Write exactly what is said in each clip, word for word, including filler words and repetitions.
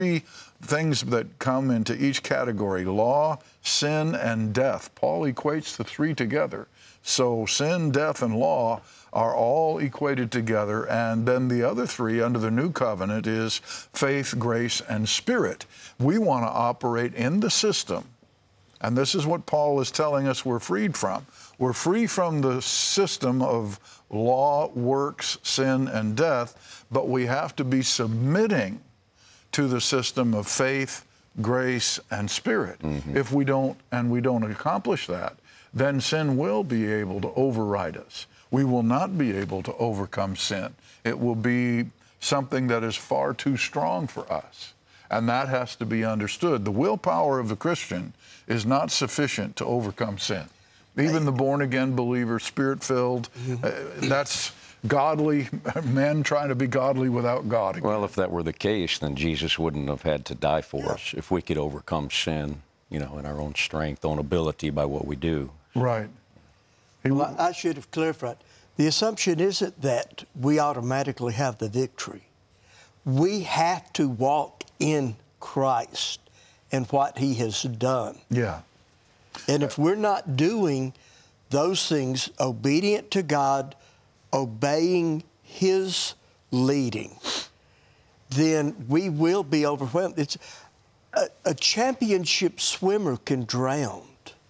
three things that come into each category: law, sin, and death. Paul equates the three together. So sin, death, and law are all equated together. And then the other three under the new covenant is faith, grace, and spirit. We want to operate in the system. And this is what Paul is telling us we're freed from. We're free from the system of law, works, sin, and death, but we have to be submitting to the system of faith, grace, and spirit. Mm-hmm. If we don't, and we don't accomplish that, then sin will be able to override us. We will not be able to overcome sin. It will be something that is far too strong for us. And that has to be understood. The willpower of the Christian is not sufficient to overcome sin. Even the born-again believer, spirit-filled, mm-hmm. uh, that's godly, men trying to be godly without God again. Well, if that were the case, then Jesus wouldn't have had to die for yeah. us if we could overcome sin, you know, in our own strength, own ability by what we do. Right. He, well, I should have clarified. The assumption isn't that we automatically have the victory. We have to walk in Christ and what He has done. Yeah. And if we're not doing those things, obedient to God, obeying His leading, then we will be overwhelmed. It's a, a championship swimmer can drown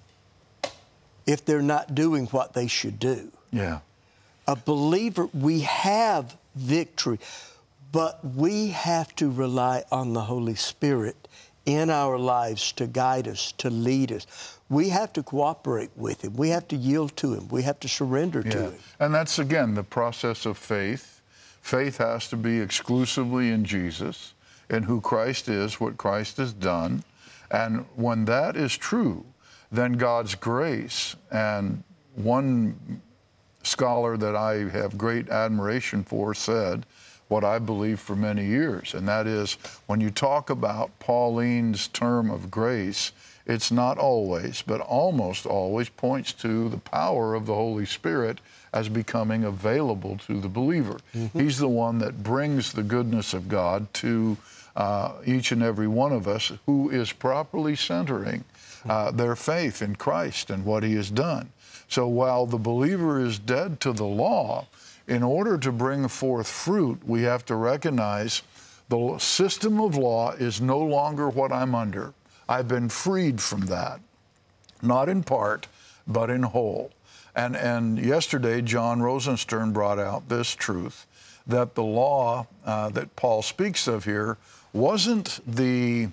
if they're not doing what they should do. Yeah. A believer, we have victory, but we have to rely on the Holy Spirit in our lives to guide us, to lead us. We have to cooperate with Him. We have to yield to Him. We have to surrender yeah. to Him. And that's, again, the process of faith. Faith has to be exclusively in Jesus, in who Christ is, what Christ has done. And when that is true, then God's grace, and one scholar that I have great admiration for said what I believe for many years, and that is, when you talk about Pauline's term of grace, it's not always, but almost always points to the power of the Holy Spirit as becoming available to the believer. Mm-hmm. He's the one that brings the goodness of God to uh, each and every one of us who is properly centering uh, their faith in Christ and what He has done. So while the believer is dead to the law, in order to bring forth fruit, we have to recognize the system of law is no longer what I'm under. I've been freed from that, not in part, but in whole. And, and yesterday, John Rosenstern brought out this truth, that the law uh, that Paul speaks of here wasn't the,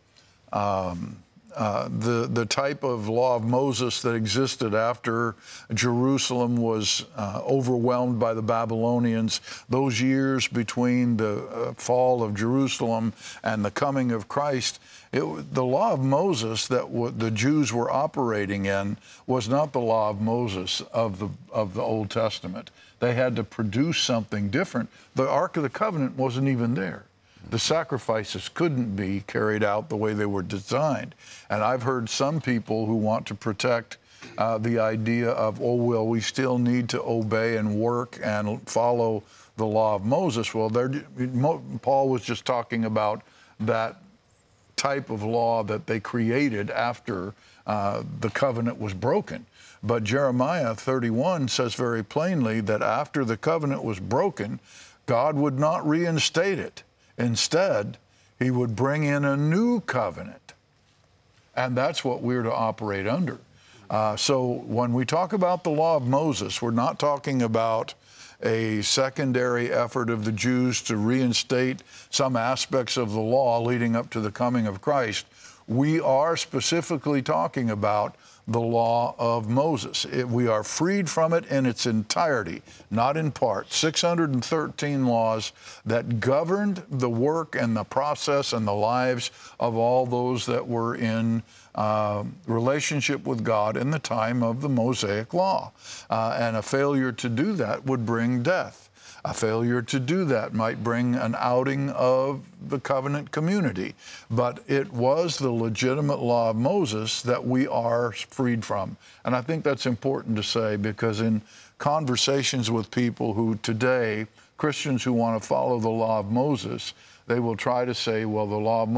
um, uh, the, the type of law of Moses that existed after Jerusalem was uh, overwhelmed by the Babylonians. Those years between the uh, fall of Jerusalem and the coming of Christ, It, the law of Moses that w- the Jews were operating in was not the law of Moses of the of the Old Testament. They had to produce something different. The Ark of the Covenant wasn't even there. The sacrifices couldn't be carried out the way they were designed. And I've heard some people who want to protect uh, the idea of, oh, well, we still need to obey and work and follow the law of Moses. Well, Paul was just talking about that type of law that they created after uh, the covenant was broken. But Jeremiah thirty-one says very plainly that after the covenant was broken, God would not reinstate it. Instead, He would bring in a new covenant. And that's what we're to operate under. Uh, so when we talk about the law of Moses, we're not talking about a secondary effort of the Jews to reinstate some aspects of the law leading up to the coming of Christ. We are specifically talking about the law of Moses. It, we are freed from it in its entirety, not in part. six hundred thirteen laws that governed the work and the process and the lives of all those that were in Uh, relationship with God in the time of the Mosaic Law. Uh, and a failure to do that would bring death. A failure to do that might bring an outing of the covenant community. But it was the legitimate law of Moses that we are freed from. And I think that's important to say, because in conversations with people who today, Christians who want to follow the law of Moses, they will try to say, well, the law of